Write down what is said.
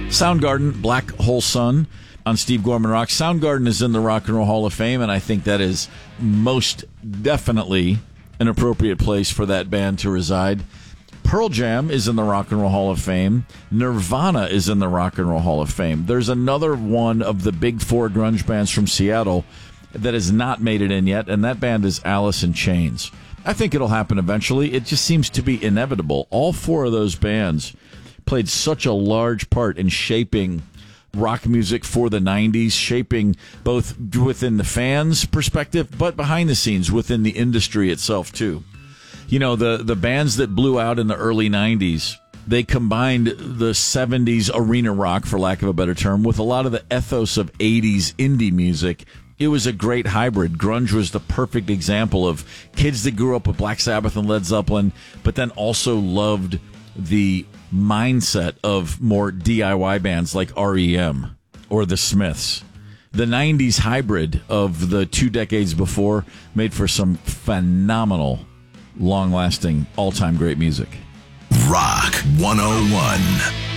Soundgarden, Black Hole Sun on Steve Gorman Rock. Soundgarden is in the Rock and Roll Hall of Fame, and I think that is most definitely an appropriate place for that band to reside. Pearl Jam is in the Rock and Roll Hall of Fame. Nirvana is in the Rock and Roll Hall of Fame. There's another one of the big four grunge bands from Seattle that has not made it in yet, and that band is Alice in Chains. I think it'll happen eventually. It just seems to be inevitable. All four of those bands played such a large part in shaping rock music for the 90s, shaping both within the fans' perspective, but behind the scenes within the industry itself, too. You know, the bands that blew out in the early 90s, they combined the 70s arena rock, for lack of a better term, with a lot of the ethos of 80s indie music. It was a great hybrid. Grunge was the perfect example of kids that grew up with Black Sabbath and Led Zeppelin, but then also loved the mindset of more DIY bands like REM or the Smiths. The 90s hybrid of the 2 decades before made for some phenomenal, long-lasting, all-time great music. Rock 101.